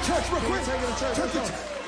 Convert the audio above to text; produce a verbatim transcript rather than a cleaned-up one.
church real quick. Take it to church. Take Let's it go.